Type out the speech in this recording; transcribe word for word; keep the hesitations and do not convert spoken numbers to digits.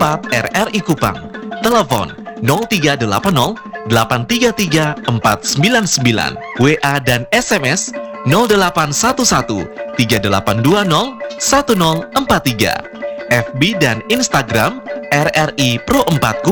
empat R R I Kupang. Telepon nol tiga delapan nol delapan tiga tiga empat sembilan sembilan. W A dan S M S nol delapan satu satu tiga delapan dua nol satu nol empat tiga. F B dan Instagram R R I Pro empat Kupang.